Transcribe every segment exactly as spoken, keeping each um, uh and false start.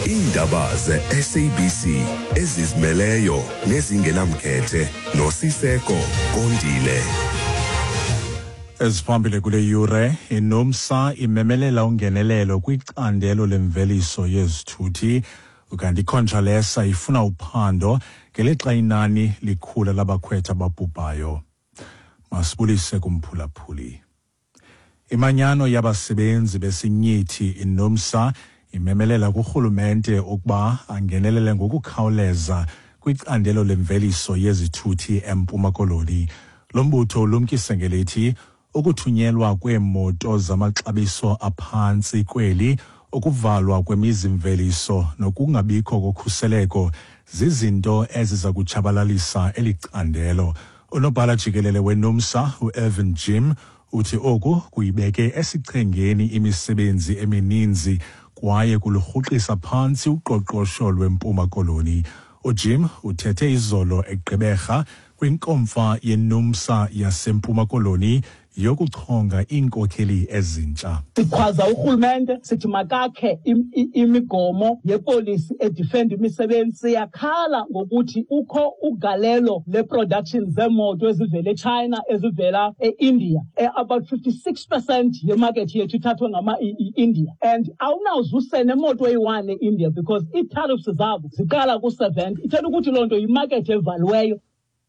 Indaba ze-S A B C ezizimeleyo nezingenamkhethe noSiseko Kondile. Esiphambili kule yure, iNUMSA imemelela ungenelelo kwicandelo lemveliso yezithuthi, ukanti iContralesa ifuna uphando ngelixa inani likhula labakhwetha ababhubhayo. Masibulise kumphulaphuli. Imanyano yabasebenzi besinyithi iNUMSA imemelela kurhulumente ukuba angenelele ngokukhawuleza kwicandelo lemveliso yezithuthi eMpuma Koloni. Lo mbutho ulumkise ngelithi ukuthunyelwa kweemoto zamaxabiso aphantsi kweli, ukuvalwa kwemizimveliso nokungabikho kokhuseleko zizinto eziza kutshabalalisa eli candelo. Unobhala jikelele weNUMSA uEvan Jim uthi oku kuyibeke esichengeni imisebenzi emininzi kwaye kulurhuqisa phantsi uqoqosho lweMpuma Koloni. uJim uthethe izolo eGqeberha kwinkomfa yeNUMSA yaseMpuma Koloni yokuchonga iinkokheli ezintsha. Sikhwaza urhulumente sithi makakhe imigomo yepolisi edefend imisebenzi. Siyakhala ngokuthi ukho ugalelo le-production zemoto ezivela eChina ezivela e-India. About fifty-six percent yemarket yethu ithathwe ngama-India. And awunawuze nemoto eyi-one e-India because ii-tariffs zabo ziqala ku-seventy. Ithetha ukuthi loo nto yimarket evaliweyo.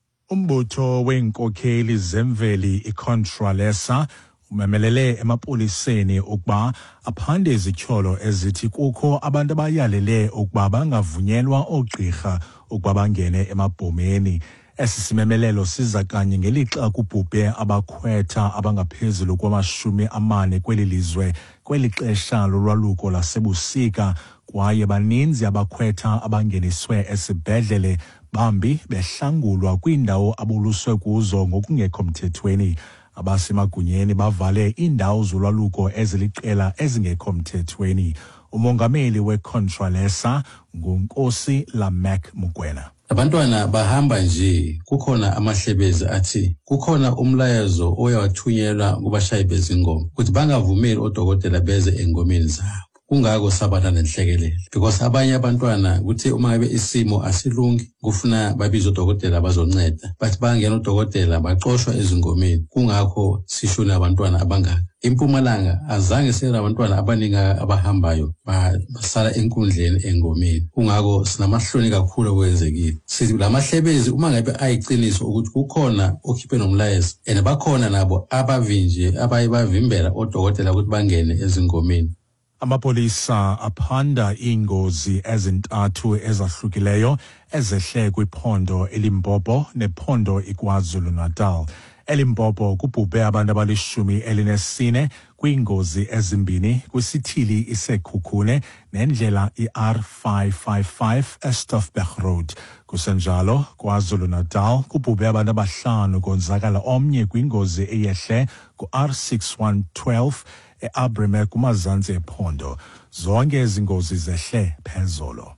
Umbutho weenkokheli zemveli iContralesa umemelele emapoliseni ukuba aphande izityholo ezithi kukho abantu abayalele ukuba bangavunyelwa oogqirha ukuba bangene emabhomeni. Esi simemelelo siza kanye ngelixa kubhubhe abakhwetha abangaphezulu kwamashumi amane kweli lizwe kweli xesha lolwaluko lasebusika, kwaye baninzi abakhwetha abangeniswe esibhedlele bambi behlangulwa kwiindawo aboluswe kuzo ngokungekho mthethweni. Abasemagunyeni bavale iindawo zolwaluko eziliqela ezingekho mthethweni. Umongameli weContralesa nguNkosi Lamek Mukwena. Abantwana bahamba nje, kukhona amahlebezi athi kukhona umlayezo oyawathunyelwa kubashayi bezingoma ukuthi bangavumeli odokotela beze engomeni zabo. Kungako sabana nenhlekelele because abanye abantwana kuthi uma ngabe isimo asilungi kufuna babize odokotela bazonceda, but bangena odokotela baxoshwa ezingomeni. Kungakho sishona abantwana abangaka. Impumalanga azange sele abantwana abaninga abahambayo basala enkundleni engomeni. Kungako sinamahloni kakhulu okwenzekile. Sithi lamahlebezi uma ngabe ayiqiniso ukuthi kukhona okhiphe nomlayezo and bakhona nabo abavinje abayibavimbela odokotela ukuthi bangene ezingomeni. Amapolisa aphanda iingozi ezintathu ezahlukileyo ezehle kwiphondo eLimpopo nephondo iKwaZulu Natal. eLimpopo kubhubhe abantu abalishumi elinesine kwiingozi ezimbini kwisithili iseKhukhune nendlela i-R five five five eStoffberg Road. Kusenjalo KwaZulu Natal kubhubhe abantu abahlanu konzakala omnye kwingozi eyehle ku-R six one one two e-Abrime kumazantsi ephondo. Zonke ezingozi zehle phezolo.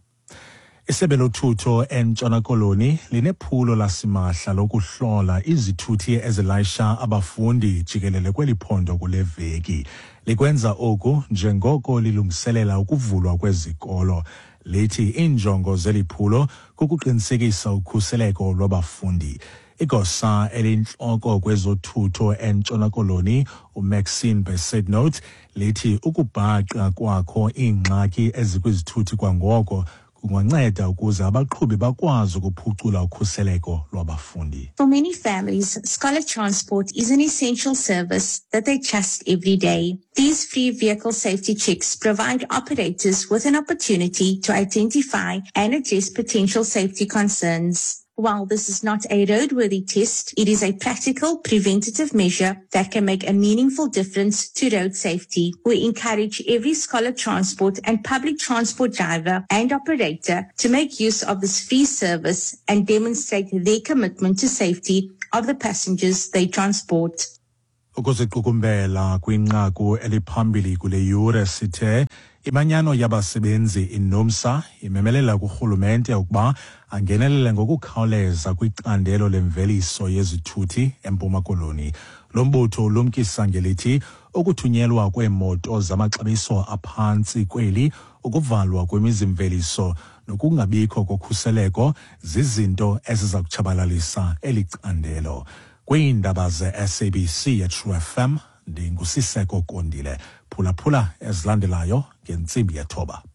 Isebe lothutho eNtshona Koloni linephulo lasimahla lokuhlola izithuthi ezilayisha abafundi jikelele kweli phondo kule veki. Likwenza oku njengoko lilungiselela ukuvulwa kwezikolo. Lithi injongo zeliphulo kukuqinisekisa ukhuseleko lwabafundi. Igosa elintloko kwezothutho eNtshona Koloni uMaxine Besaidnout lithi ukubhaqa kwakho iingxaki ezikwizithuthi kwangoko kunganceda ukuze abaqhubi bakwazi ukuphucula ukhuseleko lwabafundi. For many families, scholar transport is an essential service that they trust every day. These free vehicle safety checks provide operators with an opportunity to identify and address potential safety concerns. While this is not a roadworthy test, it is a practical preventative measure that can make a meaningful difference to road safety. We encourage every scholar transport and public transport driver and operator to make use of this free service and demonstrate their commitment to safety of the passengers they transport. Ukuziqukumbela kwinqaku eliphambili kule yure sithe imanyano yabasebenzi iNUMSA imemelela kurhulumente ukuba angenelele ngokukhawuleza kwicandelo lemveliso yezithuthi eMpuma Koloni. Lo mbutho ulumkisa ngelithi ukuthunyelwa kweemoto zamaxabiso aphantsi kweli, ukuvalwa kwemizimveliso nokungabikho kokhuseleko zizinto eziza kutshabalalisa eli candelo. Kwiindaba ze-S A B C ye-True F M, ndingusiseko Kondile. Phulaphula ezilandelayo ngentsimbi yethoba.